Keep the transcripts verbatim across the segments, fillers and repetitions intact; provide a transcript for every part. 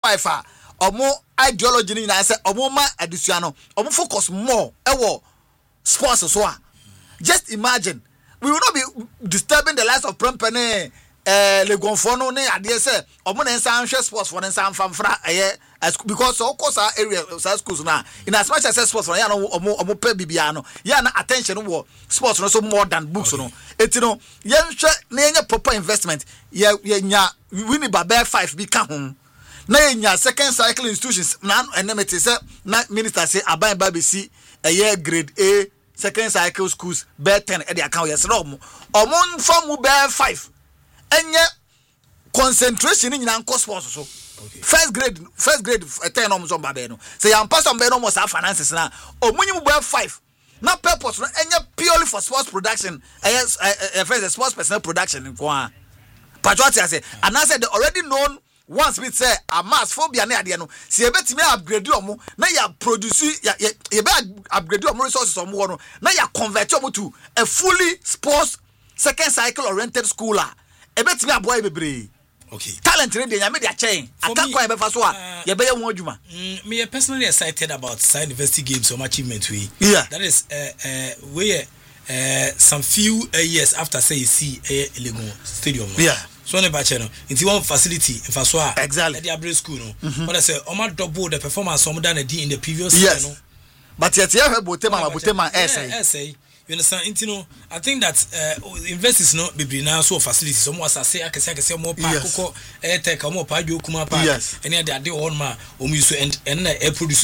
five ah omo ideology ni na say omo ma adusua no omo focus more ewo sports so ah just imagine we will not be disturbing the lives of Prempene eh Legonfo no ne ade say omo na nsan hwe sports for nsan famfra eh because of course our area schools na in as much as sports for ya no omo omo pay bibia no ya na attention wo sports no so more than books no eti no ye hwe na enya proper investment ye ye nya win ba be five bi ka ho na ye nya second cycle institutions na enemity say na minister say aban ba be si eh grade A second cycle schools be ten e dey account yes no omo omo from be five enye concentration in nyina sports so okay. First grade, first grade, ten almost on Babeno. Say, I'm passing on almost our finances now. Or when you wear five, not purpose, and you're purely for sports production. Yes, first a sports personnel production in Kwan. Patriotic, I say, and I said the already known once we say a mass phobia near the end. See, a bit me upgrade you more. Now you produce, you better upgrade your resources on more. Now you convert you to a fully sports second cycle oriented schooler. A bit me a boy baby. Okay. Talent in the media chain. I can't quite ever so. You better want you, man. Me personally excited about Side University Games, some achievement we. Yeah. That is uh uh where uh some few uh, years after say you see a uh, Legon Stadium. Yeah. So on the channel, into one facility in Faswa. Exactly. At the Abre school, no. Mm-hmm. But I say, Omar double the performance some done a D in the previous yes. year, no. But yet you have Botema, Botema essay. Essay. You understand? Into no, I think that uh, investors no be now so facilities. Some was I say I can say I can say more park, Coco, air tech, more park, you come up, yes. Any other day on my um you so and and air produce.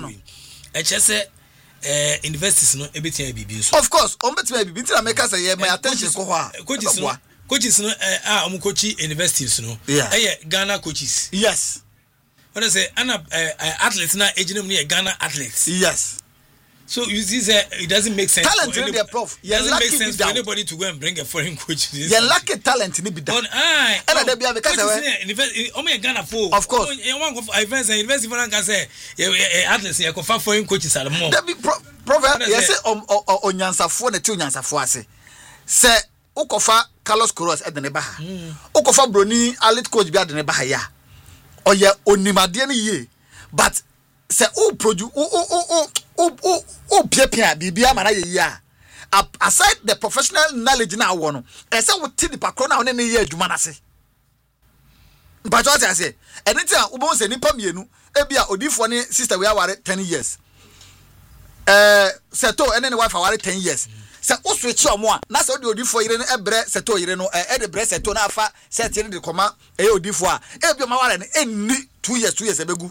I just say uh investors no everything be so. Of course, on bet me be make us say my attention ko ho. Coaches no, coaches no ah um coach investors no. Yeah. Eh Ghana coaches. Yes. When I say ana athletes na age name near Ghana athletes. Yes. So you see, uh, it doesn't make sense. Talent in there, prof. It doesn't make sense for anybody to go and bring a foreign coach. You lack talent in it. But I, and there be because of me Ghana for. Of course. You want to advance and invest in foreign can say athletes. You can find foreign coaches at the moment. There be prof. Yes, on on Nyansafo na ti Nyansafo ase. Say ukofa Carlos Queiroz at the nebaha. Ukofa Broni elite coach bi at the nebaha ya. Oye onimade na ye. But say o produce o o o o o o pia bibia mana ye ya. Aside the professional knowledge na wo no, e say wo ti di pakro na wo ne ye adwuma na se. But what I say, anything wo bon say nipa mienu, e bia odifo ne sister we aware ten years. Eh seto ene ne wife aware ten years. Say o switch omo a, na say odifo yire no ebre seto yire no e de bre seto na afa set yire de koma e odifo a, e bia ma ware ne enni two years two years ebegu.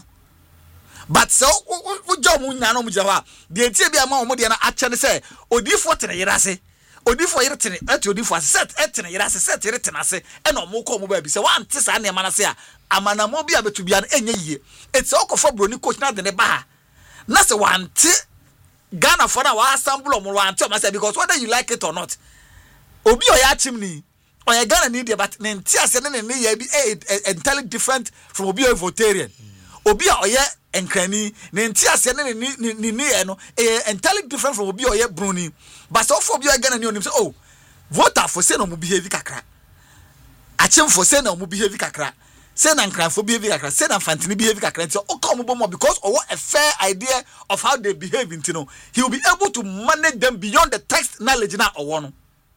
But so we jam na no mujawa de tie bia ma omo de na ache ne say odifo tene yire ase odifo yire tene ati odifo set etene yire ase set yire tene ase e na omo ko omo ba bi say wan te sa na ma na say a amanamo bia betu bia na enye yie eti okofo broni coach na de ne ba na say wan te Ghana for na wa assemble omo wan te o ma say because whether you like it or not obi o ya chimni o ya Ghana need but ne nti ase ne ne ye bi entirely different from obi o votarian obi o ya enkrani ne nti ase ne ne ne ne no entirely different from obi o ya broni but so for obi o Ghana ni onim say oh voter for say no mo behave kakra achim for say no mo behave kakra say na nkranfo behave kakra say na fantini behave kakra nti o come bo more because or a fair idea of how they behave into no he will be able to manage them beyond the text knowledge na owo no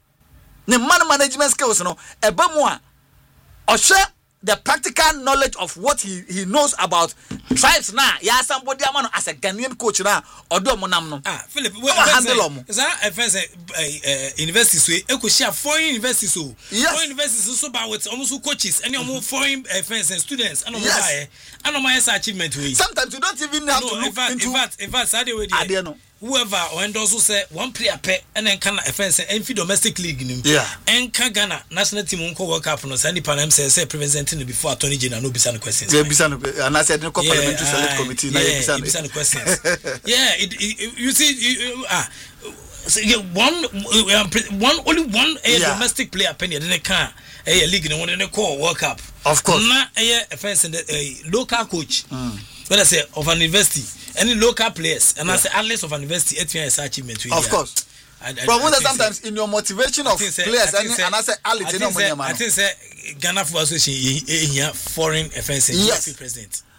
ne man management skills no eba mu a o share the practical knowledge of what he he knows about tribes na ya somebody amano as a Ghanaian coach na odo mo nam no ah Philip we handle mo is that a first university so e ko share foreign universities so foreign universities so ba with almost coaches any of foreign friends and students and all that and all my achievement we sometimes you don't even have no, to look in fact, into in fact in fact say we dey no whoever when also say one player pe and then can offense and fi domestic league nim yeah and can Ghana national team unko world cup no send panam say say presenting before attorney general no bisa no questions yeah bisa no and I said no parliamentary select committee na bisa bisa no questions yeah it, it, you see you, uh, so yeah, one one only one a yeah. domestic player penny then can a league no one call world cup of course na a offense the uh, local coach mm. when I say of an university any local players and yeah. I say athletes of an university it is achievement of yeah. course I, I, but I, I sometimes say, in your motivation of say, players I and, say, and I say athletes no money man I think say Ghana Football Association here foreign offense yes. president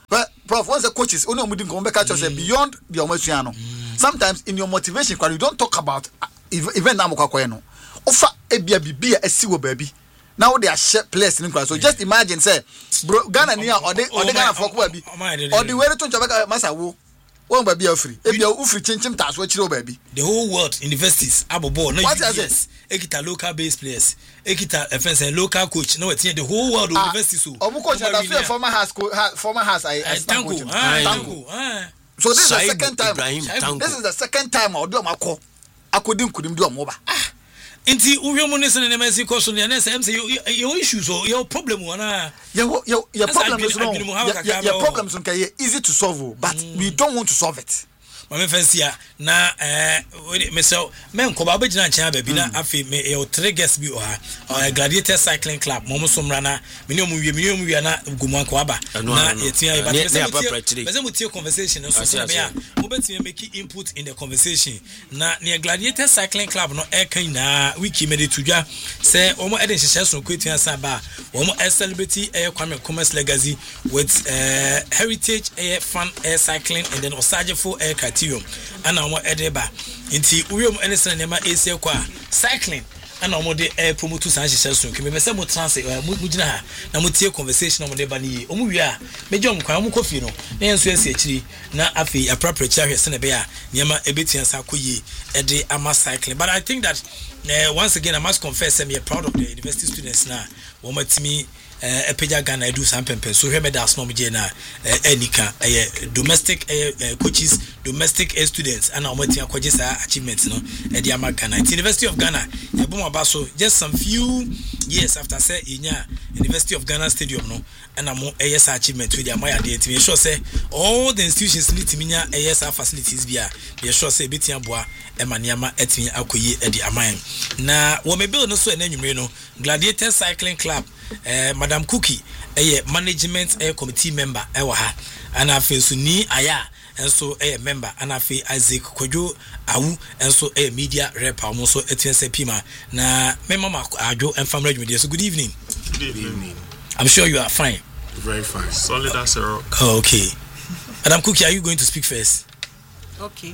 But Prof, once the coaches, only omudin come back at beyond the omosuano. Sometimes in your motivation, you don't talk about event na mokwa no. Offer ebia bibia esiwo baby. Now they are share players in class. So just imagine say bro Ghana near or they or they Ghana for baby. Or the way to Jamaica masa wo. One baby free. Ebia ufri chinchin tas we chiro baby. The whole world universities abobo no yes. Ekita local based players. Ekita offense and local coach. No the whole world universities so. Omu coach that former has former has I Tanku. Tanku. So this is the second time. This is the second time I do amako. Akodim kudim do amoba. Ah. Inti uyo mo nese ne mesi koso ne na say your issues or your problem wana. Your your your problem is no. Your problems okay easy to solve but mm. we don't want to solve it. Mama fancy na eh me so men ko ba bagina nchen ba bi na afi me e three guests bi o ha Gladiator Cycling Club mo mo somra na me ne mo wie me ne mo wie na gumu ko aba na yetia ba me se mo tie conversation so so me a mo betime make input in the conversation na ne Gladiator Cycling Club no e kan na wiki me de tudwa say o mo e de hyehyɛ so kwetua sa ba o mo e celebrate e Kwame Commerce legacy with uh, heritage air fun air cycling and then Osagefo air and I'm edeba into William Ellison Nema A kwa cycling and I'm de air promote to San Chesson. Can be some transit or Mujina, Namutia conversation on the Bani, Omuya, Major Kwamu Kofino, Nancy actually, na afi appropriate cherry Senebea, Yama Ebitian Sakuyi, Ede Ama cycling. But I think that uh, once again I must confess I'm proud of the university students now. One to me. Uh, Epeja Ghana I do some pempe so here me das no me na enika eh domestic eh coaches domestic eh, students and omotia kwaje sa achievements no e dia ma Ghana University of Ghana e bom abaso just some few years after say inya University of Ghana stadium no and am eh sa achievement with dia ma ya dey me sure say all the institutions need to minya eh sa facilities bia be sure say betia boa e maniama etimi akoyi e di aman na wo me build no so na nwumre no Gladiator Cycling Club eh Madam Cookie eh management eh committee member eh wa ha and afi so ni aya enso eh member and afi Isaac Kwadwo Awu enso eh media rep am so etense pima na me mama adwo and family media. So good evening. Good evening. I'm sure you are fine. Very fine. Solid as a rock. Oh, okay. Madam Cookie, are you going to speak first? Okay.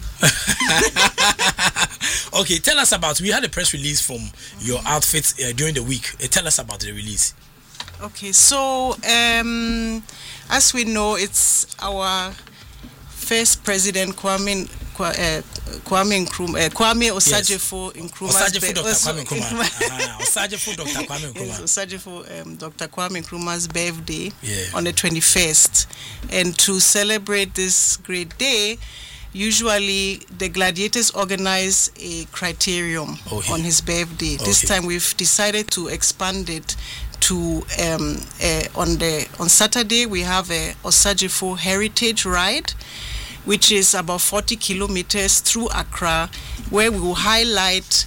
Okay, tell us about, we had a press release from your outfit uh, during the week. Uh, tell us about the release. Okay, so um, as we know, it's our first president, Kwame uh, Kwame Nkrumah, uh, Kwame Osagefo Nkrumah's Osagefo Doctor Kwame Nkrumah. Osagefo Doctor Kwame Nkrumah. Osagefo um, Doctor Kwame Nkrumah's birthday yeah. on the twenty-first, and to celebrate this great day, usually the Gladiators organize a criterium okay. on his birthday. Okay. This time we've decided to expand it to um, uh, on the on Saturday we have a Osagefo Heritage Ride, which is about forty kilometers through Accra, where we will highlight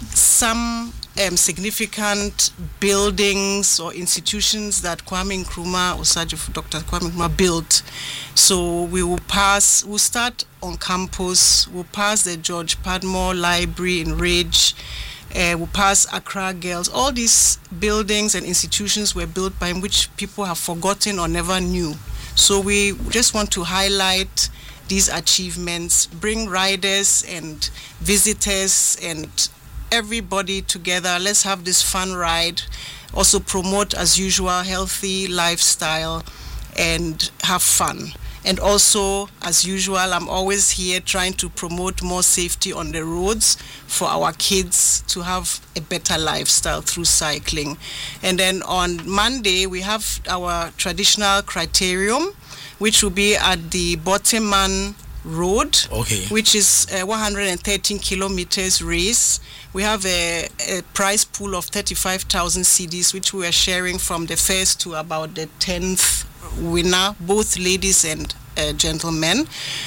some um, significant buildings or institutions that Kwame Nkrumah, Osagefo, Doctor Kwame Nkrumah built. So we will pass, we'll start on campus, we'll pass the George Padmore Library in Ridge, uh, we'll pass Accra Girls. All these buildings and institutions were built by him, which people have forgotten or never knew. So we just want to highlight these achievements, bring riders and visitors and everybody together. Let's have this fun ride. Also promote, as usual, healthy lifestyle and have fun. And also, as usual, I'm always here trying to promote more safety on the roads for our kids to have a better lifestyle through cycling. And then on Monday, we have our traditional criterium, which will be at the Bottoman Road, okay. which is a one hundred thirteen kilometers race. We have a, a prize pool of thirty-five thousand C Ds, which we are sharing from the first to about the tenth winner, both ladies and uh, gentlemen.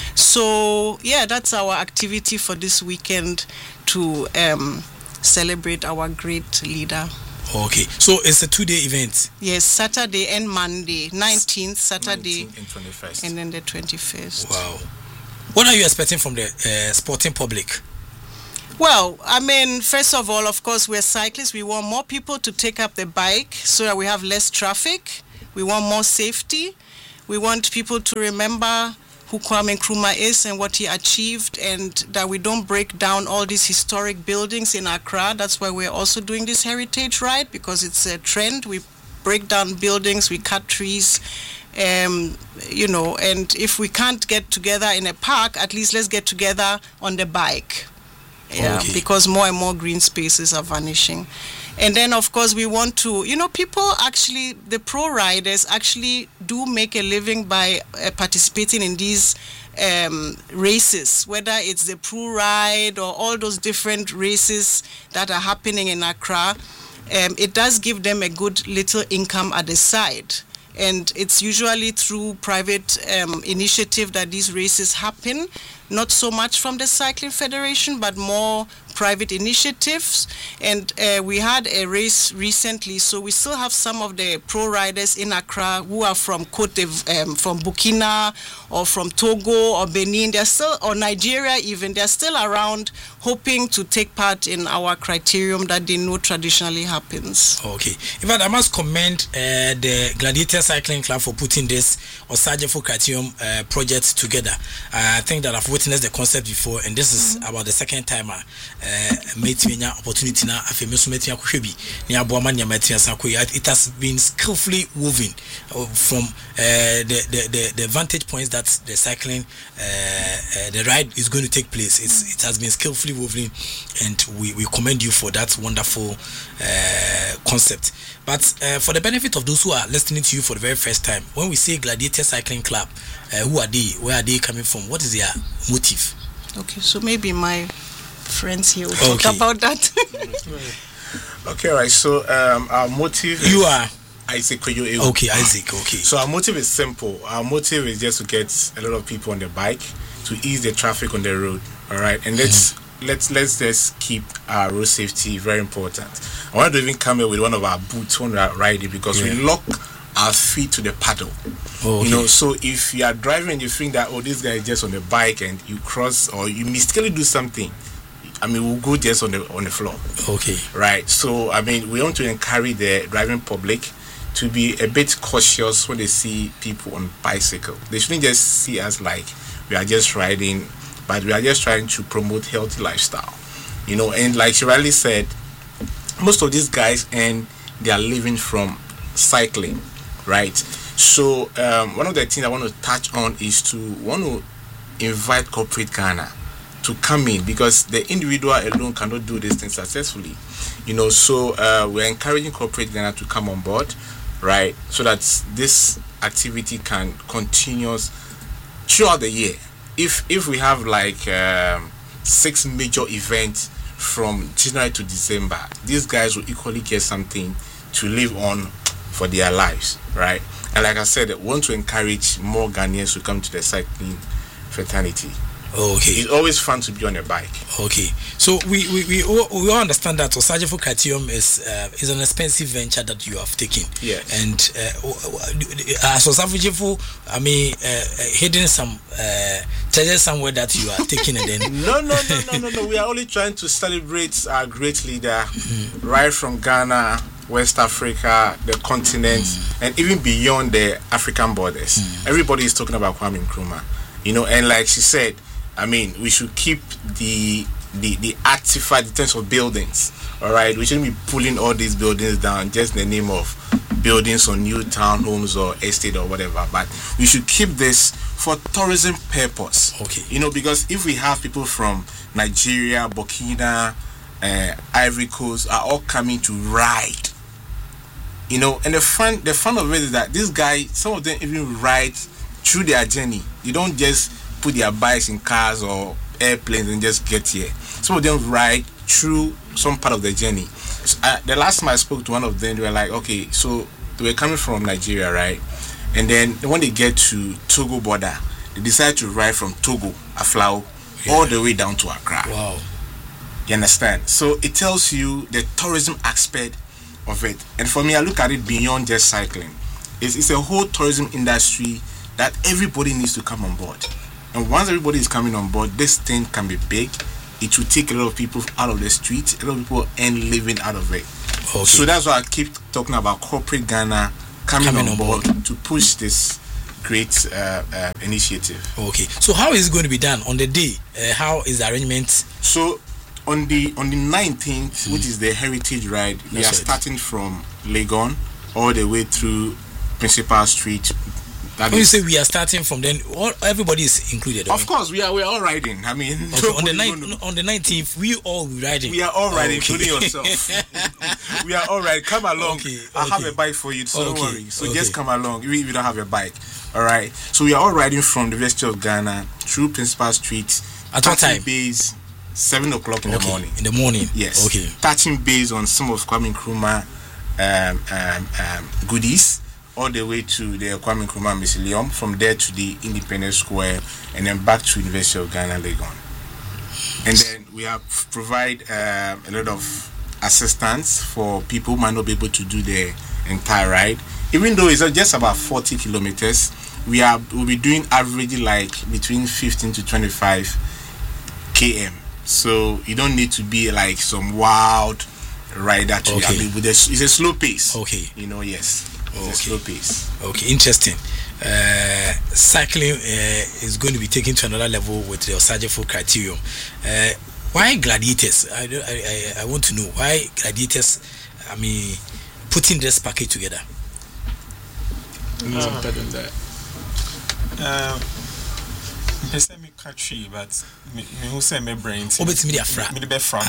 So, yeah, that's our activity for this weekend to um, celebrate our great leader. Okay, so it's a two-day event. Yes, Saturday and Monday, nineteenth Saturday nineteenth and twenty-first, and then the twenty-first. Wow. What are you expecting from the uh, sporting public? Well, I mean, first of all, of course, we're cyclists. We want more people to take up the bike so that we have less traffic. We want more safety. We want people to remember who Kwame Nkrumah is and what he achieved, and that we don't break down all these historic buildings in Accra. That's why we're also doing this heritage ride, because it's a trend. We break down buildings, we cut trees, um, you know, and if we can't get together in a park, at least let's get together on the bike. Yeah, okay. Because more and more green spaces are vanishing. And then, of course, we want to, you know, people actually, the pro riders actually do make a living by uh, participating in these um, races, whether it's the pro ride or all those different races that are happening in Accra. Um, it does give them a good little income at the side. And it's usually through private um, initiative that these races happen, not so much from the Cycling Federation, but more private initiatives. And uh, we had a race recently, so we still have some of the pro riders in Accra who are from Cote um, from Burkina or from Togo or Benin. They're still, or Nigeria even, they're still around hoping to take part in our criterium that they know traditionally happens. Okay. In fact, I must commend uh, the Gladiator Cycling Club for putting this Osajefo criterium uh, project together. Uh, I think that I've witnessed the concept before, and this is mm-hmm. about the second time I uh, made me an opportunity now. It has been skillfully woven uh, from uh, the, the, the, the vantage points that the cycling, uh, uh, the ride is going to take place. It's, it has been skillfully woven, and we, we commend you for that wonderful uh, concept. But uh, for the benefit of those who are listening to you for the very first time, when we say Gladiator Cycling Club, uh, who are they? Where are they coming from? What is their motive? Okay, so maybe my friends here will okay. talk about that. Okay, right. So um, our motive is... You are... Isaac Koyo. Okay, Isaac, okay. So our motive is simple. Our motive is just to get a lot of people on the bike, to ease the traffic on the road. All right, and let's mm-hmm. let's let's just keep our road safety very important. I want to even come here with one of our boots when we are riding, because yeah. we lock our feet to the paddle. Oh, okay. You know, so if you are driving and you think that, oh, this guy is just on the bike, and you cross or you mistakenly do something, I mean, we'll go just on the on the floor. Okay. Right. So I mean, we want to encourage the driving public to be a bit cautious when they see people on bicycle. They shouldn't just see us like we are just riding, but we are just trying to promote healthy lifestyle. You know, and like she rightly said, most of these guys and they are living from cycling, right? So um, one of the things I want to touch on is to want to invite corporate Ghana to come in, because the individual alone cannot do this thing successfully. You know, so uh, we're encouraging corporate Ghana to come on board, right, so that this activity can continue throughout the year. If if we have like um, six major events from January to December, these guys will equally get something to live on for their lives, right? And like I said, I want to encourage more Ghanaians to come to the cycling fraternity. Okay. It's always fun to be on a bike. Okay. So we we, we, all, we all understand that Osajefo Criterium is uh, is an expensive venture that you have taken. Yeah. And uh, as Osajefo, I mean, uh, hidden some uh, treasure somewhere that you are taking, and then no, no, no, no, no, no. We are only trying to celebrate our great leader, mm-hmm. right from Ghana, West Africa, the continent, mm-hmm. and even beyond the African borders. Mm-hmm. Everybody is talking about Kwame Nkrumah. You know, and like she said, I mean, we should keep the the the artifact in terms of buildings. All right, we shouldn't be pulling all these buildings down just in the name of buildings or new townhomes or estate or whatever. But we should keep this for tourism purpose. Okay. You know, because if we have people from Nigeria, Burkina, uh, Ivory Coast are all coming to ride, you know, and the fun the fun of it is that this guy, some of them even ride through their journey. You don't just put their bikes in cars or airplanes and just get here. Some of them ride through some part of the journey. So, uh, the last time I spoke to one of them, they were like, okay, so they were coming from Nigeria, right? And then when they get to Togo border, they decide to ride from Togo, Aflao, yeah. all the way down to Accra. Wow. You understand? So it tells you the tourism aspect of it. And for me, I look at it beyond just cycling. It's, it's a whole tourism industry that everybody needs to come on board. And once everybody is coming on board, this thing can be big. It will take a lot of people out of the streets, a lot of people earn living out of it. Okay. So that's why I keep talking about corporate Ghana coming, coming on, on board, board to push this great uh, uh, initiative. Okay, so how is it going to be done on the day? Uh, how is the arrangement? So on the on the nineteenth, mm. which is the heritage ride, That's we are right. starting from Legon all the way through Principal Street. That when you say we are starting from, then all, everybody is included. Of course, we are we are all riding. I mean, okay, on the ni- on the nineteenth, we all be riding. We are all riding, okay. including yourself. We are all riding. Come along. Okay, okay. I have a bike for you, so okay. don't worry. So okay. just come along. Even if you don't have a bike, all right. So we are all riding from the University of Ghana through Principal Street. At what time? Base, seven o'clock in okay. the morning. In the morning. Yes. Okay. Touching base on some of Kwame Nkrumah um, um, um, goodies. All the way to the Kwame Nkrumah Mausoleum, from there to the Independence Square, and then back to University of Ghana, Legon. And then we have provide uh, a lot of assistance for people who might not be able to do the entire ride. Even though it's just about forty kilometers, we are we'll be doing average like between fifteen to twenty-five kilometers. So you don't need to be like some wild rider to okay. be with. It's a slow pace. Okay. You know, yes. Okay. Slow pace. Okay, interesting. Uh, cycling uh, is going to be taken to another level with the Osagefo criterion. Uh, why gladiators? I, I, I want to know why gladiators. I mean, putting this package together. Uh, better than that. Um, me catchy, but me who say me brain. Oh, but me fra. Me the best fra.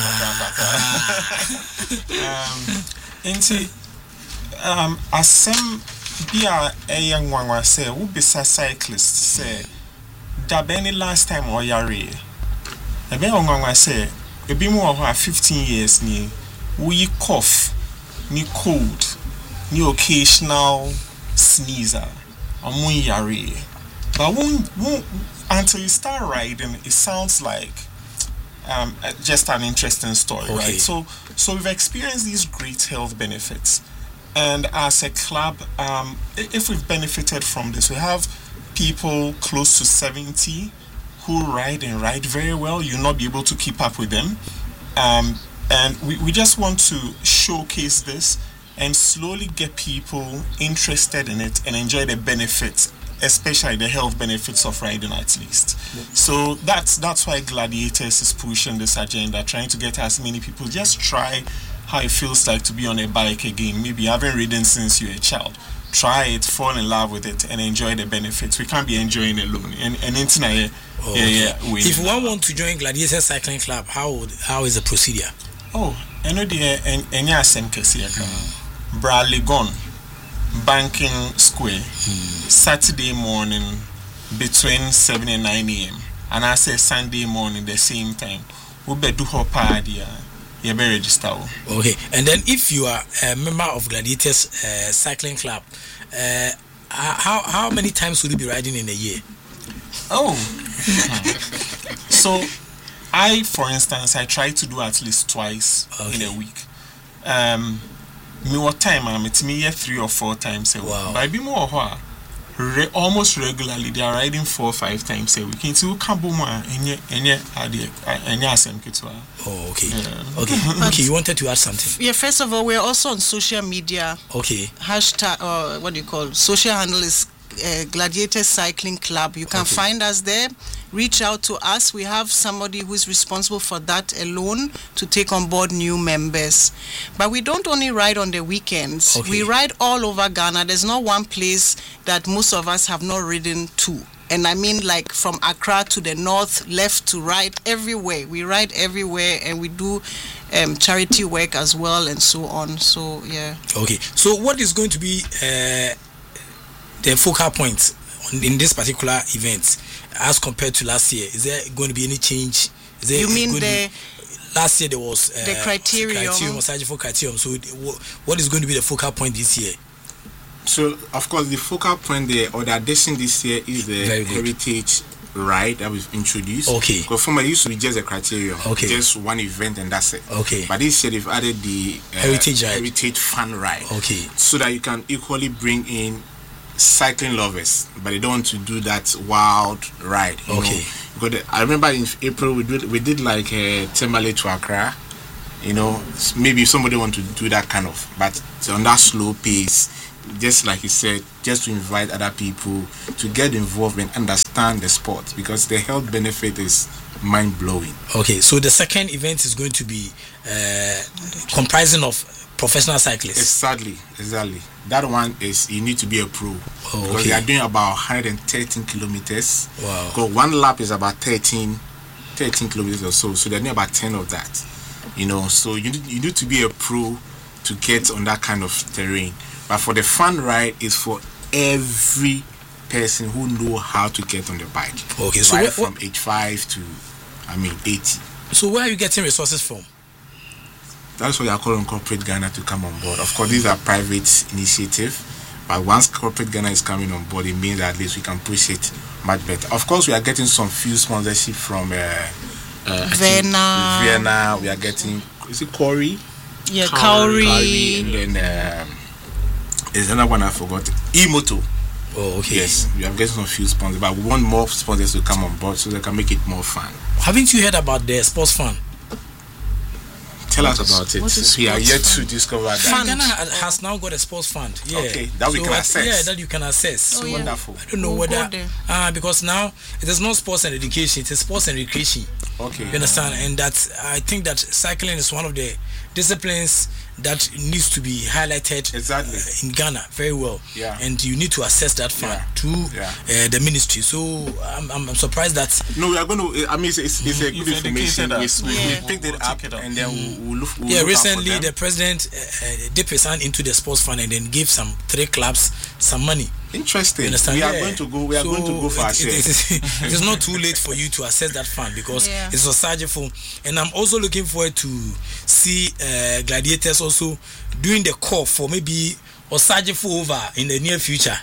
Um, into. Um, asem bia a young one was say, who be a cyclist say, da any last time or yare. A very young one was say, a bit more of fifteen years ni, we cough, ni cold, ni occasional sneezer, or moon yare. But won't, won't, until you start riding, it sounds like um, just an interesting story, okay. right? So, so we've experienced these great health benefits. And as a club, um, if we've benefited from this, we have people close to seventy who ride and ride very well. You'll not be able to keep up with them. Um, and we, we just want to showcase this and slowly get people interested in it and enjoy the benefits, especially the health benefits of riding at least. Yeah. So that's that's why Gladiators is pushing this agenda, trying to get as many people just try how it feels like to be on a bike again. Maybe you haven't ridden since you're a child. Try it, fall in love with it, and enjoy the benefits. We can't be enjoying it alone. And and internet, oh, yeah, yeah. Okay. If one want to join Gladiator Cycling Club, how would, how is the procedure? Oh, I know the any asem kesiya ka. Bra Legon, Banking Square, hmm. Saturday morning between seven and nine a m and I say Sunday morning the same time. We be do her party. You be register. Okay, and then if you are a member of Gladiators uh, Cycling Club, uh, how how many times will you be riding in a year? Oh, so I, for instance, I try to do at least twice okay. in a week. Um, me what time I'm it's me three or four times a week. Wow. But I be more what Re- almost regularly they are riding four or five times a week. Into Kabuma enye enye ade enye asem kitwa. Oh, okay. Yeah. Okay. Okay, you wanted to add something? Yeah, first of all, we're also on social media. Okay. Hashtag or uh, what do you call it? Social handle is uh, Gladiator Cycling Club. You can okay. find us there. Reach out to us. We have somebody who is responsible for that alone to take on board new members. But we don't only ride on the weekends. Okay. We ride all over Ghana. There's not one place that most of us have not ridden to. And I mean like from Accra to the north, left to right, everywhere. We ride everywhere and we do um, charity work as well and so on. So, yeah. Okay. So what is going to be uh, the focal point in this particular event as compared to last year? Is there going to be any change? Is there you mean going the... To, last year there was... Uh, the criterion. Criterion, Osagefo criterion. So what is going to be the focal point this year? So, of course, the focal point there, or the addition this year is the heritage ride that we've introduced. Okay. Because formerly it used to be just a criterion. Okay. Just one event and that's it. Okay. But this year they've added the uh, heritage ride. Heritage fun ride. Okay. So that you can equally bring in cycling lovers, but they don't want to do that wild ride. You okay. know? Because I remember in April we did we did like a Tembale to Accra. You know, maybe somebody want to do that kind of, but it's on that slow pace. just like you said, just to invite other people to get involved and understand the sport, because the health benefit is mind-blowing. Okay, so the second event is going to be uh, comprising of professional cyclists. Exactly, exactly. That one is you need to be a pro. Oh, because okay. they are doing about one hundred thirteen kilometers. Wow. Because one lap is about thirteen, thirteen kilometers or so. So they're doing about ten of that. You know, so you need, you need to be a pro to get on that kind of terrain. But for the fun ride, is for every person who know how to get on the bike. Okay, so right what, from what? age five to, I mean, eighty. So where are you getting resources from? That's why I call on Corporate Ghana to come on board. Of course, these are private initiative, but once Corporate Ghana is coming on board, it means that at least we can push it much better. Of course, we are getting some few sponsorship from uh, uh, Vienna. Vienna. We are getting, is it Corey? Yeah, Kauri. Kauri. And then um, there's another one I forgot. Emoto. Oh, okay. Yes, we are getting some few sponsors, but we want more sponsors to come on board so they can make it more fun. Haven't you heard about the sports fund? Tell What us is- about it. what is We are sports yet fund? to discover that. Fund. Ghana ha- has now got a sports fund. Yeah. Okay, that we can I- access. Yeah, that you can access. Oh, yeah. Wonderful. I don't know We'll whether go there. uh, because now it is not sports and education, it is sports and recreation. Okay. You understand? And that I think that cycling is one of the disciplines that needs to be highlighted Exactly. uh, in Ghana very well. Yeah. And you need to access that fund Yeah. through Yeah. uh, the ministry. So I'm, I'm, I'm surprised that No, we are going to. I mean, it's, it's, it's a You've good information. educated We, us. we, Yeah. we picked We'll- it we'll up, take it up. and then we'll, we'll look. We'll yeah, look out for recently them. the president uh, uh, dipped his hand into the sports fund and then gave some three clubs some money. Interesting. You understand? We are Yeah. going to go. We are So going to go for our it, share. it, it, it is not too late for you to access that fund because Yeah. it's Osagefo, and I'm also looking forward to see uh, gladiators also doing the call for maybe Osagefo over in the near future.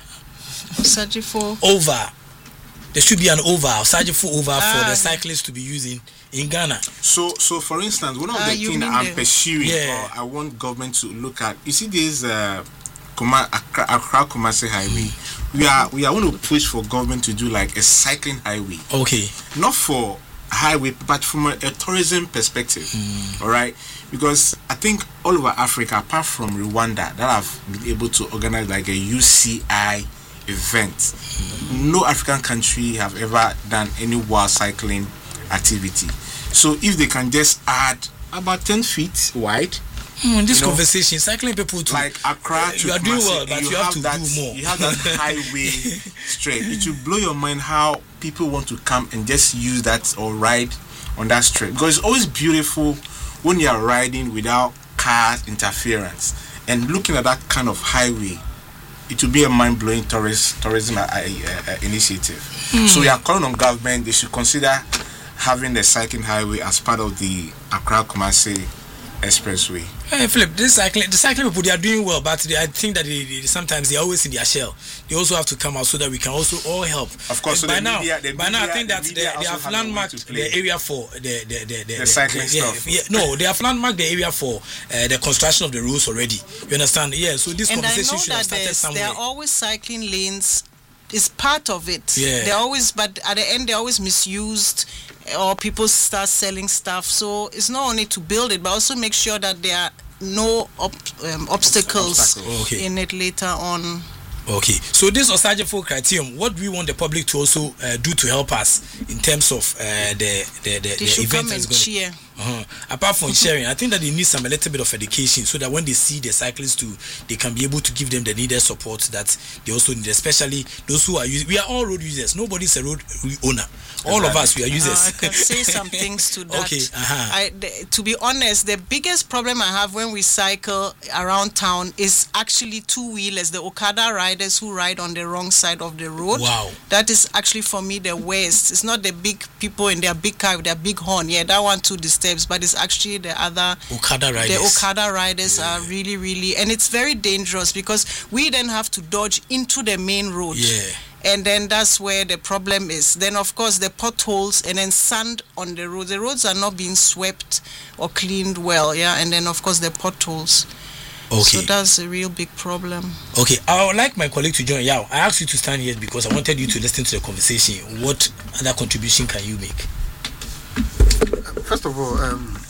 Osagefo. Over, there should be an over Osagefo over Ah, for the yeah. cyclists to be using in Ghana. So, so for instance, one of Ah, the you things mean I'm the- pursuing, Yeah. or I want government to look at, you see this uh, Kuma, Accra, Accra Kumasi highway. We are we are going to push for government to do like a cycling highway, Okay. not for highway, but from a, a tourism perspective. All right, because I think all over Africa, apart from Rwanda, that have been able to organize like a U C I event, no African country have ever done any wild cycling activity. So if they can just add about ten feet wide, Hmm, in this You know, conversation, cycling people too. like Accra to you are doing Kumasi, well, and but you, have to that, do more. You have that highway straight. It will blow your mind how people want to come and just use that or ride on that straight, because it's always beautiful when you are riding without car interference and looking at that kind of highway. It will be a mind-blowing tourist tourism uh, uh, initiative. So we are calling on government; they should consider having the cycling highway as part of the Accra Kumasi Expressway. Hey, Philip, this cycling, the cycling people, they are doing well, but they, I think that they, they, sometimes they are always in their shell. They also have to come out so that we can also all help. Of course, so by the now, media- the by now, I media- think the that they, media they also have have a role to landmarked play. the area for the the the, the, The cycling yeah, stuff. Yeah, no, they have landmarked the area for uh, the construction of the roads already. You understand? Yeah. So this And I conversation know should have that started there's- somewhere. there are always cycling lanes. It's part of it. Yeah. They're always, but at the end, they're always misused, or people start selling stuff. So it's not only to build it, but also make sure that there are no ob- um, obstacles, Obstacles. Okay. in it later on. Okay, so this Osagefo criterion, what do we want the public to also uh, do to help us in terms of uh, the the the, They the should event come that's and going to cheer. Uh-huh. Apart from sharing, I think that they need some a little bit of education so that when they see the cyclists too, they can be able to give them the needed support that they also need, especially those who are using. We are all road users. Nobody's a road owner. All of us, we are Uh, users. I can say some things to that. Okay, uh-huh. I, the, to be honest, the biggest problem I have when we cycle around town is actually two-wheelers, the Okada riders who ride on the wrong side of the road. Wow. That is actually for me the worst. It's not the big people in their big car with their big horn. Yeah, that one too disturbs, but it's actually the other Okada riders. the Okada riders are really, really, and it's very dangerous because we then have to dodge into the main road. Yeah. And then that's where the problem is. Then, of course, the potholes and then sand on the road. The roads are not being swept or cleaned well, yeah. And then, of course, the potholes. Okay. So that's a real big problem. Okay, I would like my colleague to join. Yeah, I asked you to stand here because I wanted you to listen to the conversation. What other contribution can you make? First of all, um,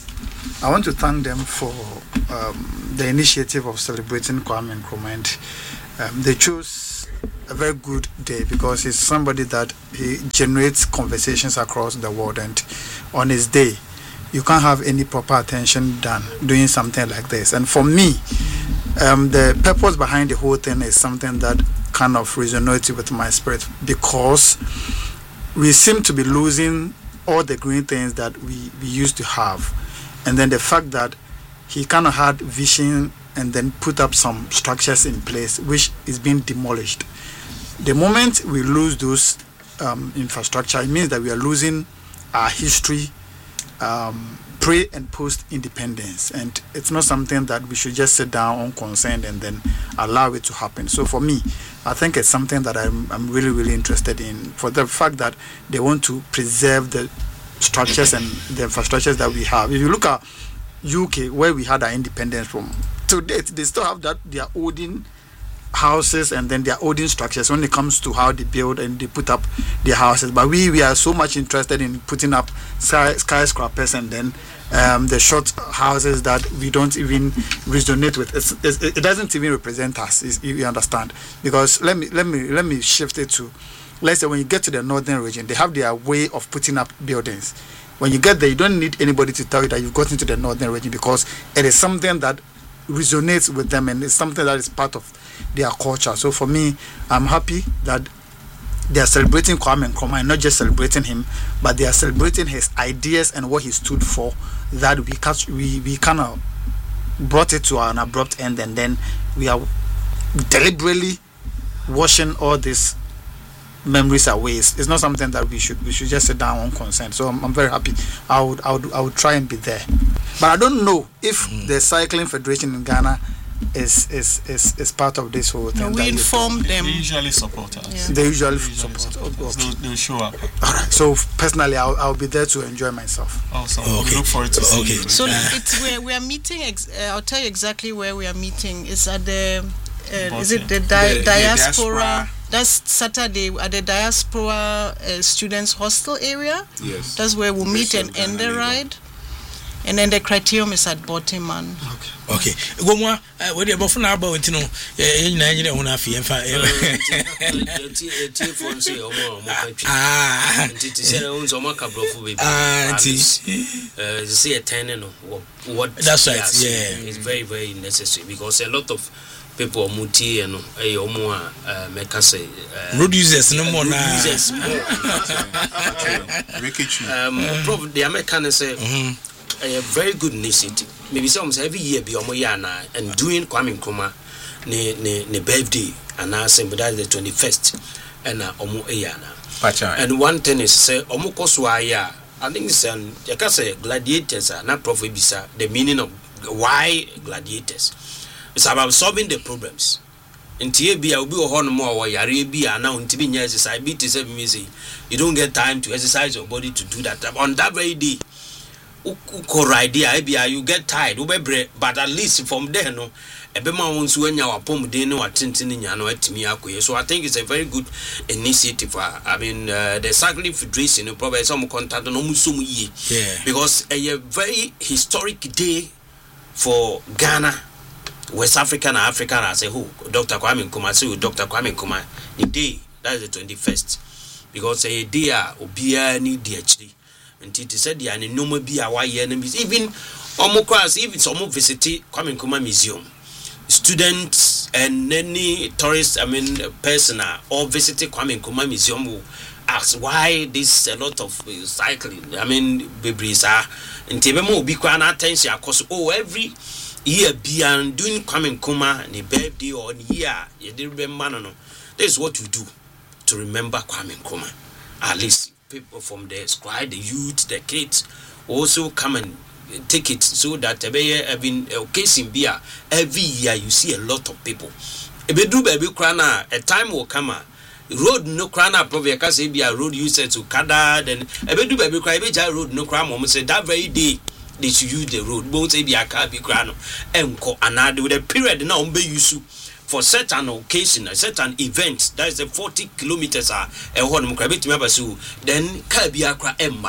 I want to thank them for um, the initiative of celebrating Kwame Nkrumah. And um, they chose a very good day because he's somebody that he generates conversations across the world, and on his day you can't have any proper attention done doing something like this. And for me, um, the purpose behind the whole thing is something that kind of resonates with my spirit, because we seem to be losing all the green things that we, we used to have. And then the fact that he kind of had vision and then put up some structures in place which is being demolished. The moment we lose those um, infrastructure, it means that we are losing our history um, pre and post independence, and it's not something that we should just sit down unconcerned and then allow it to happen. So for me, I think it's something that I'm, I'm really really interested in, for the fact that they want to preserve the structures and the infrastructures that we have. If you look at U K, where we had our independence from, to date they still have that their olden houses and then their olden structures when it comes to how they build and they put up their houses. But we we are so much interested in putting up sky, skyscrapers and then um, the short houses that we don't even resonate with. It's, it's, it doesn't even represent us. Is, you understand? Because let me let me let me shift it to, let's say when you get to the northern region, they have their way of putting up buildings. When you get there, you don't need anybody to tell you that you've gotten to the northern region, because it is something that resonates with them and it's something that is part of their culture. So for me, I'm happy that they are celebrating Kwame Nkrumah, and not just celebrating him, but they are celebrating his ideas and what he stood for, that we catch, we, we kind of brought it to an abrupt end, and then we are deliberately washing all these memories away. It's, it's not something that we should we should just sit down unconcerned. So I'm, I'm very happy. I would I would I would try and be there, but I don't know if mm. the Cycling Federation in Ghana is is is, is part of this whole thing. No, we inform them. They usually support us. Yeah. They usually, they usually support. support Okay. us. They'll, they'll show up. All right. So personally, I'll I'll be there to enjoy myself. Awesome. Okay. We look forward to Okay. seeing you. So it's where we are meeting. Ex- uh, I'll tell you exactly where we are meeting. It's at the. Uh, is it the, di- The- the diaspora? diaspora. That's Saturday at the diaspora uh, students hostel area. Yes. That's where we'll meet and Ghana end the Labour. ride. And then the criterium is at Botiman. Okay. Go mo we dey bofo na aba wenti no e nyina nyina ho na afie mfa. Ah. Ah, that's right. Yeah. It's very very necessary, because a lot of people muti and eh omo a make say road users no more na. users um prof the American say a very good initiative. Maybe some say every year be omo ya na, and doing Kwame Nkrumah ne ne ne birthday and I say that the twenty-first and omo e ya na. And one thing is say omo koswa ya, I think it's an you can say gladiators are not prof bisa the meaning of why gladiators. It's about solving the problems. Ntie bia obi wo ho no mo wo yare bia na ntimi nya exercise bi te say me say you don't get time to exercise your body to do that. On that very day uko idea bia you get tired ubebre, but at least from there no ebema won so anya wapom den no atentene nya no atimi akoye. So I think it's a very good initiative. I mean uh, the Cycling Federation no probably some contact no musum ye, because a very historic day for Ghana, West Africa and Africa as a whole. Doctor Kwame Nkrumah say Doctor Kwame Nkrumah the day that is the twenty-first, because a day obia ni di actually and it said the any no be a why enemies even almost even some visit Kwame Nkrumah museum, students and any tourists, I mean persona or visiting Kwame Nkrumah museum will ask why this a lot of uh, cycling, I mean babies are in Tebemo be quite attention because oh every year beyond doing Kwame Nkrumah ni birthday or year you didn't remember no. This is what you do to remember Kwame Nkrumah. At least people from the squad, the youth, the kids also come and take it, so that I've been occasion beer every year you see a lot of people. If you do baby crana, a time will come. Road no crana probably can say be a road user to Kada, then a bit do baby cry, road no crime almost say that very day they should use the road, both say be a car be crano and co another with a period now be used for certain occasion, a certain event. That is the forty kilometers are a one mukabit member so then Kabiakra Emma.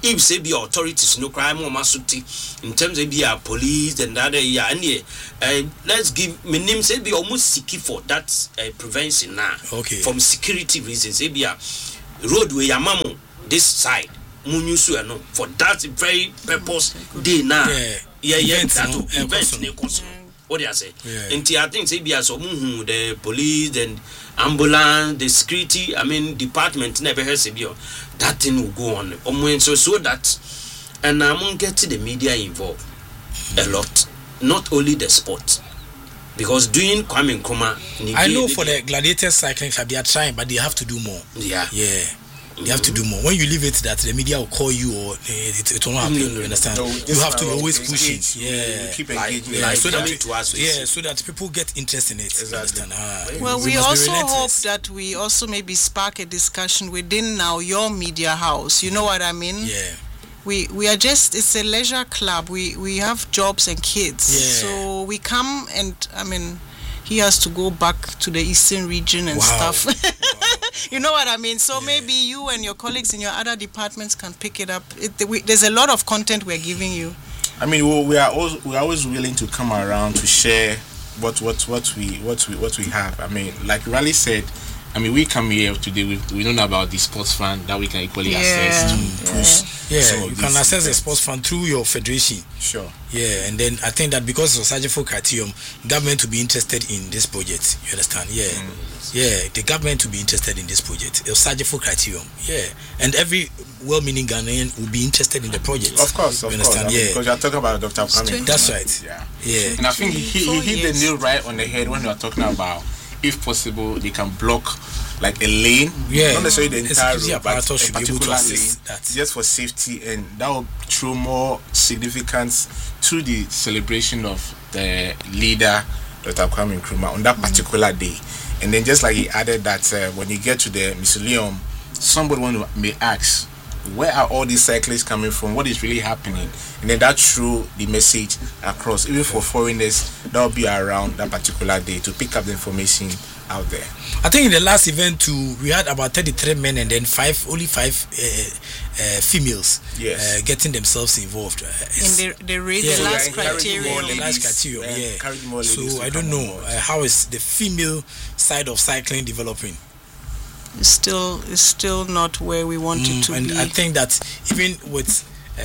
if say be authorities no crime or masuti in terms of be a police and other yeah and yeah uh, let's give me name say be almost seeking for that uh, prevention now okay from security reasons say be a roadway yamamu this side munyusu no for that very purpose day now yeah yeah yeah event, that no, event ne koso what do you say and I think say be as muhu the police and ambulance the security I mean department never has be that thing will go on um, so so that and I'm getting the media involved a lot, not only the sport, because doing Kwame Nkrumah I know for the gladiators cycling club they are trying but they have to do more. Yeah, yeah. You have to do more. When you leave it that the media will call you or it, it will not happen, you understand? No, you have to always push it. Yeah. Keep engaging. Like, yeah. like so that to us, yeah, so that people get interested in it. Exactly. Understand? Ah, well, we, we also hope that we also maybe spark a discussion within now your media house. You know what I mean? Yeah. We we are just it's a leisure club. We we have jobs and kids. Yeah. So we come and I mean he has to go back to the eastern region and wow. stuff. Wow. You know what I mean? So yeah. maybe you and your colleagues in your other departments can pick it up. It, we, there's a lot of content we're giving you. I mean, we, we are always we are always willing to come around to share what what what we what we what we have. I mean, like Raleigh said, I mean, we come here today. We we don't know about the sports fund that we can equally yeah. access to push. Yeah, yeah you can access events. The sports fund through your federation. Sure. Yeah, and then I think that because of Sajifo criterion, government will be interested in this project. You understand? Yeah, mm. yeah, the government will be interested in this project. It's Sajifo criterion. Yeah, and every well-meaning Ghanaian will be interested in the project. Of course, of you course. understand? I mean, yeah, because you're talking about Doctor Kwame. That's right. Yeah, yeah. And I think he, he hit the nail right on the head when you are talking about, if possible, they can block like a lane, yeah, not necessarily the entire road, but a should particular be able to lane, that. just for safety, and that will throw more significance to the celebration of the leader, Doctor Kwame Nkrumah, on that particular mm-hmm. day. And then just like he added that uh, when you get to the mausoleum, somebody want to may ask, where are all these cyclists coming from? What is really happening? And then that threw the message across, even for foreigners that will be around that particular day to pick up the information out there. I think in the last event too, we had about thirty-three men and then five, only five uh, uh, females yes. uh, getting themselves involved. Uh, in the the, race, yeah, the last criteria. The last criteria, yeah. So I don't know uh, how is the female side of cycling developing. It's still, it's still not where we want mm, it to and be. And I think that even with uh,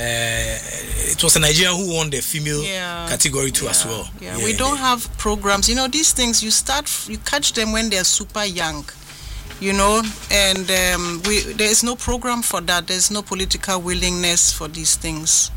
it was a Nigerian who won the female yeah. category too yeah. as well. Yeah, yeah we don't yeah. have programs. You know, these things you start, you catch them when they're super young. You know, and um, we there is no program for that. There's no political willingness for these things.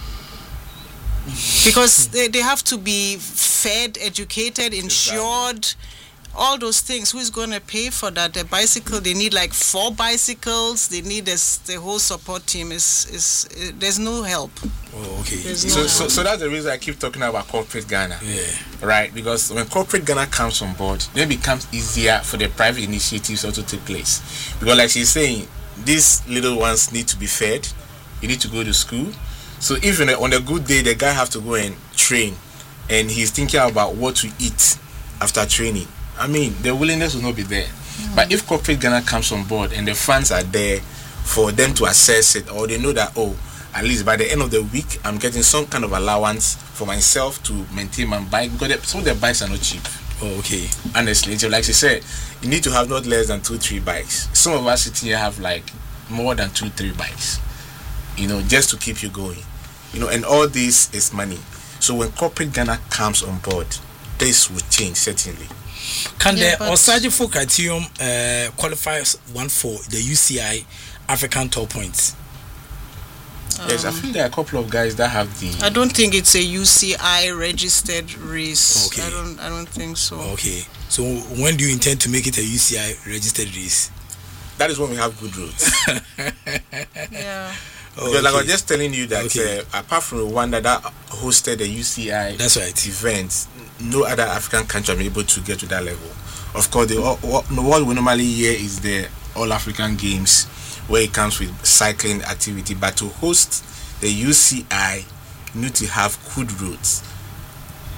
Because they, they have to be fed, educated, insured, all those things. Who is going to pay for that? The bicycle, they need like four bicycles. They need this, the whole support team. Is is uh, there's no help. Oh, okay. There's so, no so, so that's the reason I keep talking about corporate Ghana. Yeah. Right? Because when corporate Ghana comes on board, then it becomes easier for the private initiatives also to take place. Because like she's saying, these little ones need to be fed. You need to go to school. So even on a good day, the guy have to go and train, and he's thinking about what to eat after training. I mean, the willingness will not be there. Mm. But if corporate Ghana comes on board and the funds are there for them to assess it, or they know that, oh, at least by the end of the week, I'm getting some kind of allowance for myself to maintain my bike, because some of the bikes are not cheap. Oh, okay. Honestly, so like she said, you need to have not less than two, three bikes. Some of us sitting here have like more than two, three bikes, you know, just to keep you going. You know, and all this is money. So when corporate Ghana comes on board, this will change, certainly. Can yeah, the Osajifo criterion uh, qualify one for the U C I African Top Points? Um, yes, I think there are a couple of guys that have the. I don't think it's a U C I registered race. Okay. I don't. I don't think so. Okay. So when do you intend to make it a U C I registered race? That is when we have good roads. Yeah. Oh, because okay. like I was just telling you that okay. uh, apart from Rwanda that hosted the U C I That's right. event, no other African country are able to get to that level. Of course, the what we normally hear is the All African Games, where it comes with cycling activity. But to host the U C I, you need to have good roads.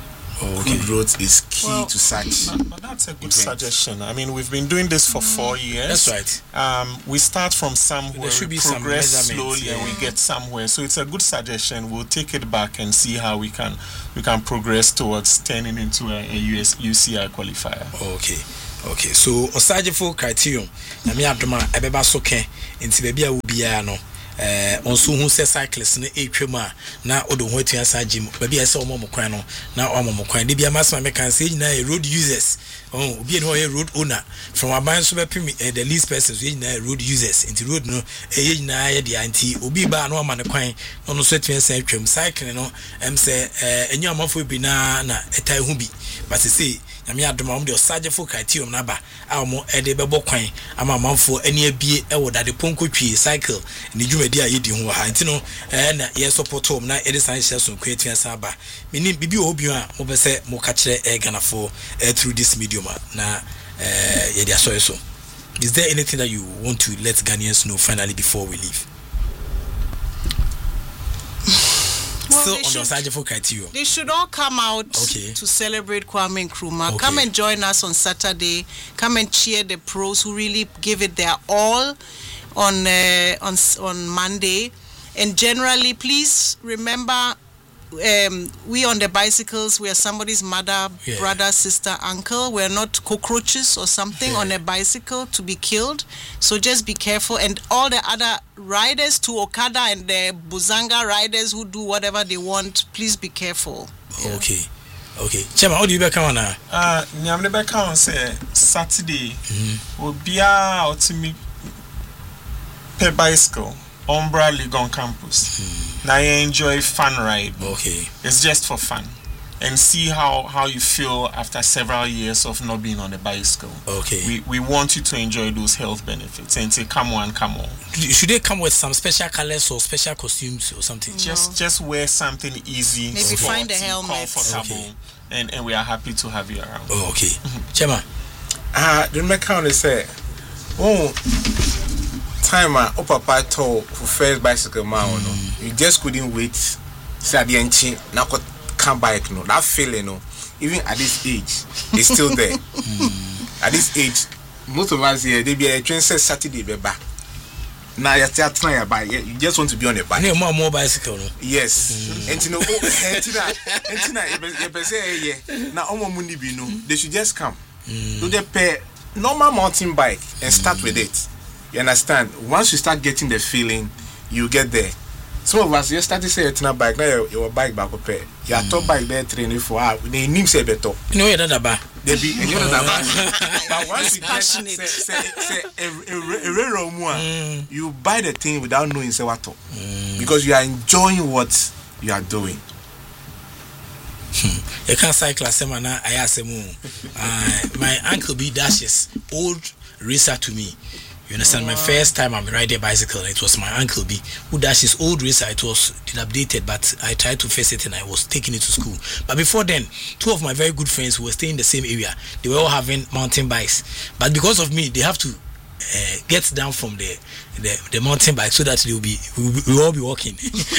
Okay. Good roads is key well, to such. But, but that's a good events. suggestion. I mean, we've been doing this for four years. That's right. Um, we start from somewhere, there should be progress some slowly, yeah. and we get somewhere. So it's a good suggestion. We'll take it back and see how we can we can progress towards turning into a, a U S, U C I qualifier. Okay. Okay. So osagefo criterion. Na me adoma ebeba soke nti bebia wo bia no. Eh onso hu se cyclist na etwem a na odo ho atua sa gym ba bia se omo mokwan no na omo mokwan de bia masma me kan se nyina road users oh obi no ye road owner from aban so be pim the least persons ye nyina road users into road no ye nyina ye de anti obi ba na oma ne kwan no no so atua sa atwem cycling no em se eh enyu amafo bi na na etai hu bi but se na me adoma om de osagefo criterion na ba a omo e de bebo kwan ama amanfo ani abie e wo dade ponko twi cycle ni dwumadi a yedi ho ha ntino eh na ye support home na e san hye so kwetwa sa ba meni bibi obi a mo be se mo ka kire e ganafo eh, through this medium na eh ye dia so so. Is there anything that you want to let Ghanaians know finally before we leave? Well, Still they, on should, the for criteria. They should all come out okay. to celebrate Kwame Nkrumah. Okay. Come and join us on Saturday. Come and cheer the pros who really give it their all on uh, on on Monday. And generally, please remember, um, we on the bicycles, we are somebody's mother, yeah. brother, sister, uncle. We're not cockroaches or something yeah. on a bicycle to be killed. So just be careful. And all the other riders to Okada and the Buzanga riders who do whatever they want, please be careful. Yeah. Okay. Okay. Chema, how do you back on now? Uh, I'm the back on say Saturday. Will be out to me per bicycle. Umbra Legon campus. Mm. Now you enjoy fun ride. Okay. It's just for fun. And see how, how you feel after several years of not being on a bicycle. Okay. We we want you to enjoy those health benefits and say come on, come on. Should they come with some special colors or special costumes or something? Just no. just wear something easy. Maybe sporty, find a helmet. Comfortable. Okay. And and we are happy to have you around. Oh, okay. Chema. Ah, uh, the mechanic say, oh time uh, oh papa told for first bicycle man mm. no you just couldn't wait say the engine now come bike no that feeling no even at this age it's still there. mm. At this age most of us here they be a train says Saturday be back now you start trying your bike you just want to be on a bike no more more bicycle no yes mm. and you know oh and you know you be say yeah now omo mundi bi no they should just come mm. do they pay normal mountain bike and start mm. with it. You understand? Once you start getting the feeling, you get there. Some of us, you start to say it's not bike, now your bike back up. Your top bike there training for hours. They need say better. No, you're not about. They be, and you're not about. But once you get say say say a rare one, you buy the thing without knowing say what to, because you are enjoying what you are doing. You can't cycle as a man. I ask him. My uncle B dashes old racer to me. You understand? Oh, wow. My first time I'm riding a bicycle, it was my uncle B who dashed his old racer. It was dilapidated, but I tried to fix it and I was taking it to school. But before then, two of my very good friends who were staying in the same area, they were all having mountain bikes. But because of me, they have to uh, get down from the, the the mountain bike so that they will be we will we'll all be walking.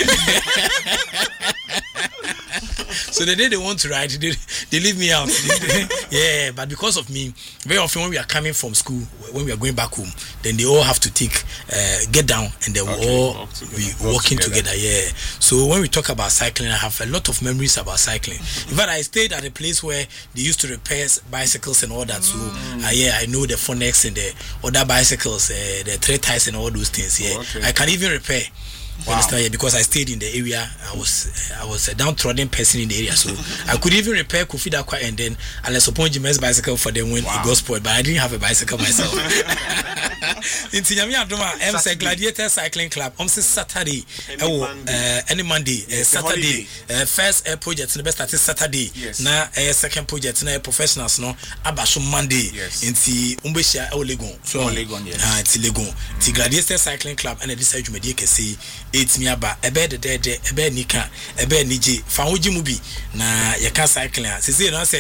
So the day they want to ride, they, they leave me out. Yeah, but because of me, very often when we are coming from school, when we are going back home, then they all have to take, uh, get down, and they will okay, all walk be walking together. together. Yeah. So when we talk about cycling, I have a lot of memories about cycling. In fact, I stayed at a place where they used to repair bicycles and all that. So mm. uh, yeah, I know the Phonex and the other bicycles, uh, the three tires and all those things. Yeah, oh, okay. I can even repair. Wow. Understand? Yeah, because I stayed in the area, I was I was a downtrodden person in the area, so I could even repair Kofi Dakwa and then unless upon Jimen's bicycle for them when wow. it got spoiled, but I didn't have a bicycle myself. In Tinyami Adoma, M C Gladiator Cycling Club, on Saturday, any oh, Monday, uh, any Monday uh, Saturday, uh, first uh, project, the best at Saturday, yes. Now uh, second project, now professionals, no, Abasho Monday, yes. In the Umbesha or Legon, so Legon, yes, ah, it's Legon, the Gladiator Cycling Club, and this side you may say. It's me about a bed, a bed, a bed, Nika, a bed, Niji, Famuji Mubi, na Yaka cycling. Say, no, say,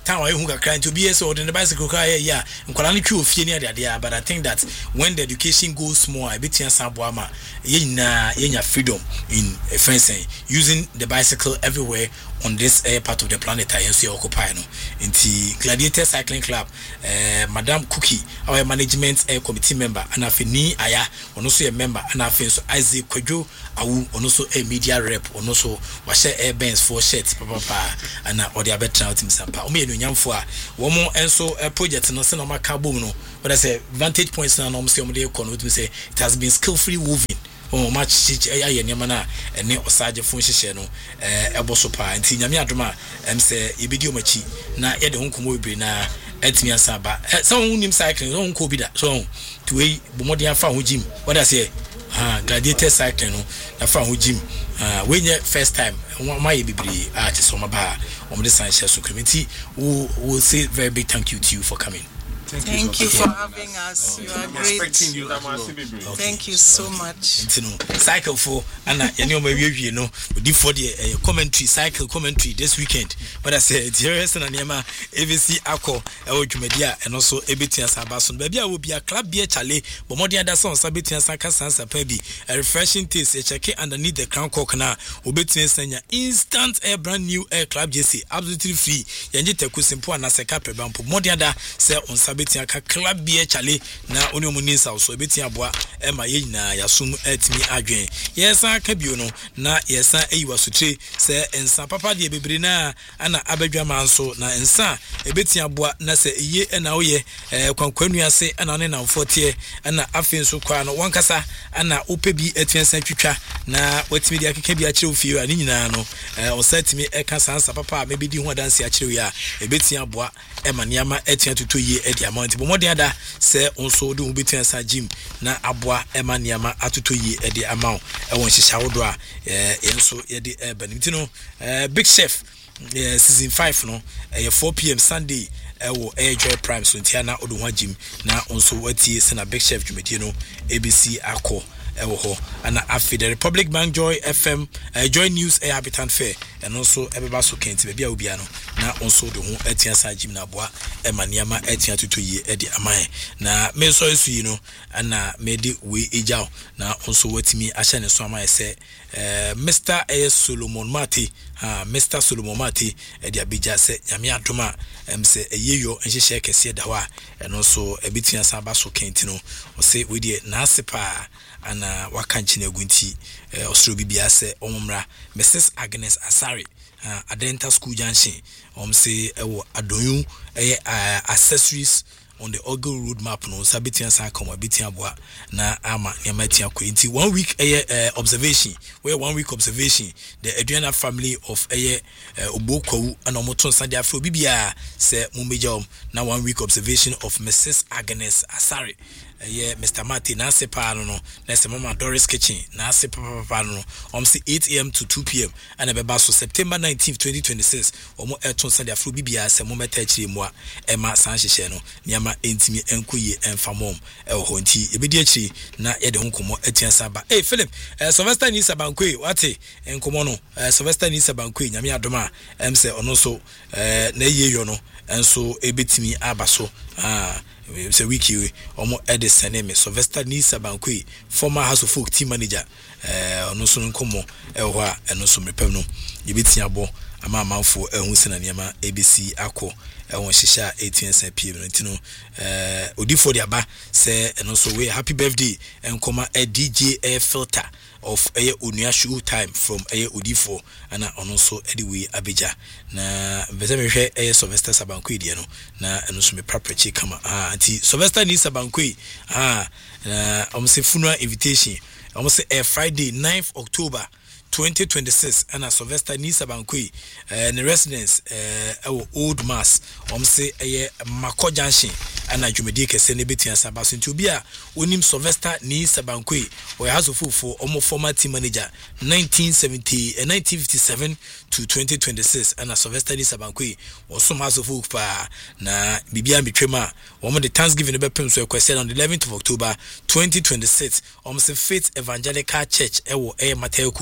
town I who can to be so the bicycle car yeah nkwala twi ofie ne ade ade but I think that when the education goes more I bet you saboama yenya yenya freedom in a fencing using the bicycle everywhere on this uh, part of the planet I see occupy no inti Gladiator Cycling Club uh, Madam Cookie our management uh, committee member and afini aya ono so a member and afin so Isaac Kwadwo awu ono so a media rep ono so wa share air bands for shirts papa pa and or the better team sampa o me enunyamfo a wo mo enso uh, project no se no maka bom no but I say vantage points na no mo se o de kono we say it has been skillfully woven oh match aye nyama na ene osaje fon hyehyɛ no eh eboso pa nti nyame adoma em se ebedi omachi na ye de honkomo bebre na atimi asaba so unim cycling so honko bi da so to we bomodi afa ho gym what I say ah Gladiator cycling no afa ho gym ah we nye first time ma ye bebre ah te so ma ba om de san hye so community we will say very big thank you to you for coming. Thank, Thank you, you for having us. You are great. You. Okay. Thank you so much. Cycle for Anna, you know, you know, we did for the uh, commentary, cycle commentary this weekend. But I said, here is an anima, A B C Ako, Media, and also Ebitian Sabason. Maybe I will be a club beer chale, but more than that, some Sabitian Saka Sansa Pebi, a refreshing taste, a check underneath the crown coconut, Obitian Sanya, instant air brand new air club J C, absolutely free. Yanjita Kusimpo and Nasaka Pebampo, more than that, sell on Sabitia club beer chale, na only Munisa, so Betia Bois, Emma Yina, Yasum et me again. Yes, I Cabiono, na yes, I was to tree, say, and San Papa de Bibrina, Anna Abedraman so, na and Sa, a Betia Bois, Nasa ye and Aoye, Conquenia say, and an and forty, and Afin so crown, one cassa, and na Upebi etian Santucha, na what media can be a chill for you and Inano, or said to me, a Cassansa Papa, maybe do one dance a chilia, a Betia Bois, Emma Niama etian to two year at the amount, but more than that, say, also do Betia Sa Jim, na Abwa, Emma Niama at two year at the amount, and when she showdra, and so Eddie Benitino, Big Chef, season five, no, four p.m. Sunday. Ewo Air Joy Prime so Tiana Oduwa Jim na onso wati se na Big Chef Jumedi no A B C Ako ewo ho ana afi the Republic Bank Joy F M uh, Joy News Air Habitant Fair and also ebeba so kenti be bia obia no na onso de ho atia sa Jim na boa e maniama atia tutu yi e de aman na me so esu yi no ana me de we ejao na onso watimi ahye ne so aman se uh, Mister A. Solomon Mati ha uh, Mister Solomon Mati e de abija se nyame adoma em se eyeyo enhyehyɛ kɛse da hɔ a ɛno so ebitua sa ba so kenti no o se we de na asepa ana waka nchi na gunti osoro bibia se omumra Missus Agnes Asare uh, Adenta School Junction om se ewo adonyu eh uh, accessories on the Ogle Road map no sabitian sa come abitian boa na ama nyamatia ko nti one week eh uh, observation where one week observation the Adriana family of eh uh, Obokwu and omoton sande afro bibia se mumejom na one week observation of Missus Agnes Asare yeah, Mister Martin na sepa no no na se Mama Doris Kitchen na sepa papa no om se eight a m to two p m and be so September nineteenth twenty twenty-six omo eton sande afro bibia se mo meta akire mo a e ma san hyehye no niama entimi enkoye enfamom e ho nti e bedi akire na ye de honkomo atian saba eh Philip eh, Sylvester ni sabankwe wate enkomo no eh, Sylvester ni sabankwe nyame adoma em se ono so eh, na yeyo no enso ebetimi abaso ah it's a wiki omo Edison name Sylvester Nisa Bankwe former House of Folk team manager eh ono so nkomo e ho a eno so mepem no yebetia bo ama amanfo ehun sena niama A B C Ako ehun hyehyɛ eighteen p m ntino eh odifo de aba say eno so we happy birthday enkoma a D J air filter of a Unia show time from a Udifo and on so anyway Abija na bezemehwe a Sylvester Sabankwe de no na eno so me property kama ah anti Sylvester ni Sabankwe ah na omse funeral invitation omse a Friday ninth October twenty twenty-six and a Sylvester ni Sabankwe and the residence uh Old Mass omse a Mako Junction and a Jumedi kese ne betia sabaso nti obi a onim Sylvester ni Sabankwe or has of for omo former team manager nineteen seventy and nineteen fifty-seven to twenty twenty-six and a Sylvester ni Sabankwe or some house of folk pa na bibia betwema omo the Thanksgiving be pem so question on the eleventh of October twenty twenty-six omse Faith Evangelical Church ewo e Mateko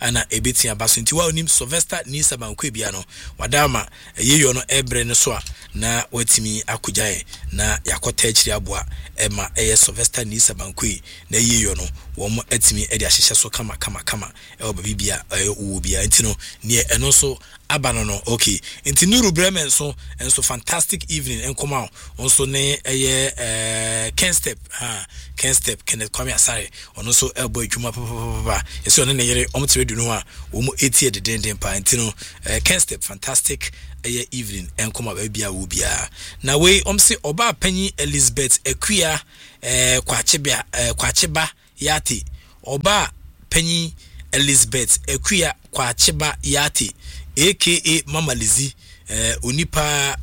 ana ebeti abaso nti wa onim Sylvester Nisa Bankwe bia no wadama yeyo no ebre ne so a na watimi akugyae na yakota akiri aboa ema eye Sylvester Nisa Bankwe na yeyo no wo mo atimi ede ahyehye so kama kama kama e obabi bia e wo bia nti no ne eno so abano no okay nti Nuru Bremen so enso fantastic evening enkoma onso ne eye eh Ken Step ha Ken Step Kenneth Kwame Asare ono so elbo adwuma papa ese ono ne yere omtere du no a wo mo etie de denden pa nti no Ken Step fantastic eye evening enkoma ba bia wo bia na we omse oba panyi Elizabeth Equia eh kwachebia eh, kwacheba yati oba panyi Elizabeth Equia kwacheba yati aka Mama Lizzy eh onipa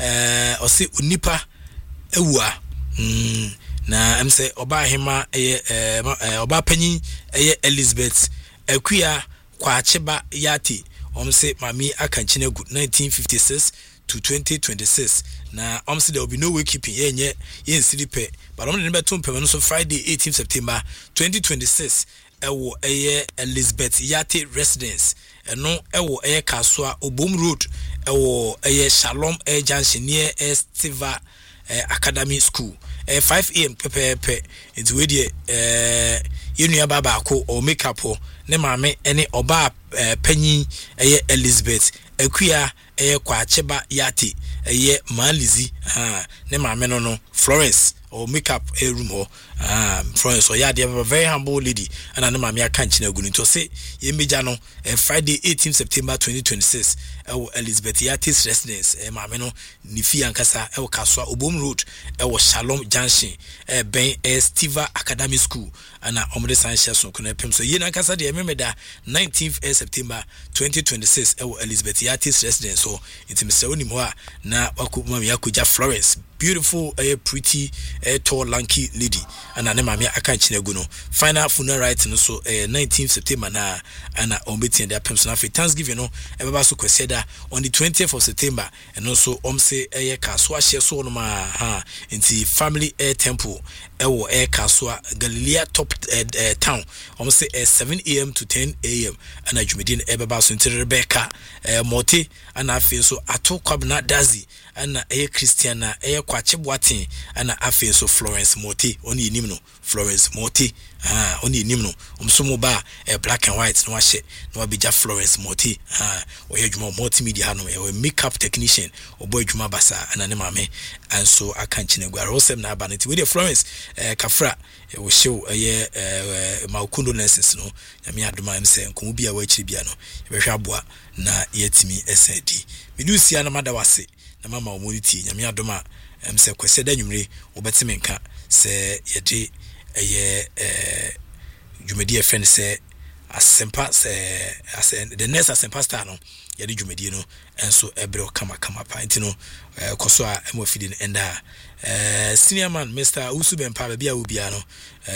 eh ose onipa ewua mm, na amse oba hema eye eh, oba panyi eye Elizabeth Equia kwacheba yati omse mami akanchine nineteen fifty-six to twenty twenty-six na omse there will be no way keeping yenye yen silipe but omne ne beto mpem no so Friday eighteenth September twenty twenty-six ewo eye Elizabeth Yate residence eno ewo eye Kasua Obom Road ewo eye Shalom Air Junction near Estiva eh, Academy School eh, five a m pepepe into we die eh yenu baba ako o make up ho ne maame ene oba eh, panyi eye Elizabeth Equia eye Kwacheba Yate eye Malizi ha ne maame no no Florence or make up a room or um Florence or yeah they have a very humble lady and an mammy can't you to say ye mejano uh, Friday eighteenth September twenty twenty-six uh, Elizabeth Yatis residence uh, mameno Nifi Ankasa El Kaswa Obom Road uh, Shalom Junction uh, Ben uh, Stiva Academy School and uh, Omre Sanchez so kuna pem so ye Ankasa de remember that nineteenth September twenty twenty-six uh, Elizabeth Yatis residence so it's Mister Onimoa na wakuma yakuja Florence beautiful uh, pretty uh, tall lanky lady and an mammy akanchine guno final funeral right no so uh, nineteenth September na and ombeti and their personal Thanksgiving no everybody so kweseda on the twentieth of September and also omse eye kaswa share so no ma ha inti family air temple ewo air kaswa Galilea top uh, uh, town omse uh, seven a m to ten a m and ajumedin everybody so inti Rebecca uh, Mote and afi so ato kwabna dazi ana eye Christiana eye kwachebwatin ana afi so Florence Mote oni enim no Florence Mote ah oni enim no omso ba eh, black and white no ahye no abija Florence Mote ah oye dwuma multimedia no e makeup technician obo dwuma basa ana ne mame anso akanchine gware osem na abanati we the Florence eh, kafra e wo show eye eh, maukundo lenses no nyame adoma em se nkomu bia wa akiri bia no e behwa aboa na yetimi S D medusia na madawase na mama omoriti nyame adoma em se kweseda nwumre obetime nka se yede eye eh dwumadi friend se asempa se the next asempa star no yede dwumadi no enso ebre kama kama pa ntino koso a emofidi enda eh senior man Mister Usubempa ba bia obia no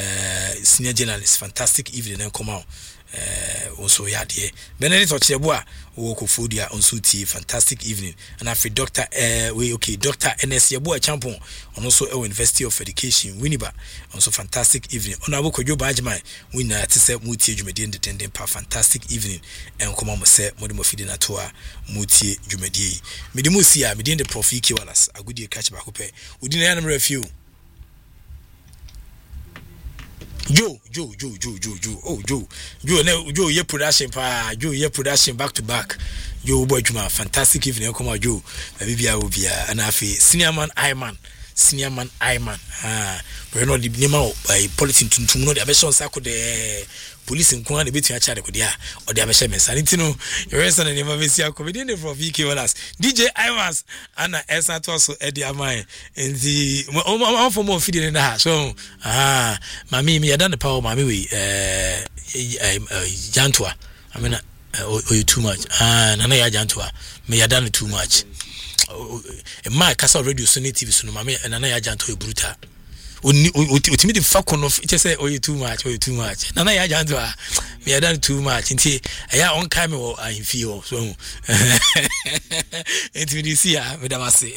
eh senior journalist fantastic evening and come out eh also yade Benedict Ochebua wo kofodia onso ti fantastic evening and after Doctor eh we okay Doctor N S Yeboa Champon on also a University of Education Winneba also fantastic evening on abo Kojo Bajman we na tse mutie dwumadi ndendenden pa fantastic evening and come on say modimo fidi na to a mutie dwumadi medimu sia medin de Prof Iki Wallace agudi catch back up udi na yanam review Joe, Joe, Joe, Joe, Joe, Joe, oh Joe, Joe, no, Joe, your production, pa, Joe, your production back to back. Joe, boy, Juma, fantastic evening, come on, Joe, maybe I will be an afi, senior man, I man, senior man, I man, ah, we're not the name of by politics to know the abeson sako de police in Kwan, the bit to chat with ya, or the abeshem, sanitino, your rest on the name of his comedian from V K Wallace, D J Ivans, Anna Esa Tosso, Eddie Amai, and the one for more feeding in the house. So, ah, mammy, me, I done the power, mammy, we, uh, Jantua, I mean, oh, you too much, ah, Nana Jantua, me, I done it too much. My castle radio Sunny T V Sunumame, and Nana Jantua Bruta. Ultimate the falcon of it say oh you too much oh you too much nana ya janto a me done too much nti aya on come o I feel so enti we see ya me da mase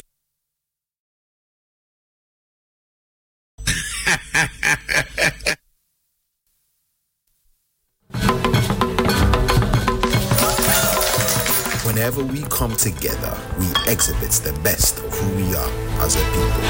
Whenever we come together, we exhibit the best of who we are as a people.